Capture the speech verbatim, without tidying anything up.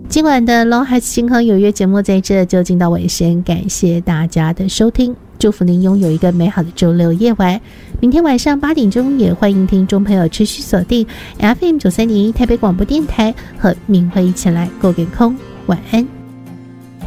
今晚的龙孩子星空有约节目在这就进到尾声，感谢大家的收听，祝福您拥有一个美好的周六夜晚。明天晚上八点钟也欢迎听众朋友持续锁定 F M 九三点一台北广播电台，和明慧一起来过个空。晚安。